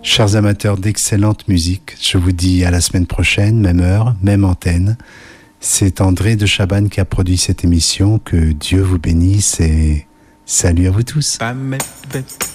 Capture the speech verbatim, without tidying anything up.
Chers amateurs d'excellente musique, je vous dis à la semaine prochaine, même heure, même antenne. C'est André de Chabannes qui a produit cette émission. Que Dieu vous bénisse et salut à vous tous.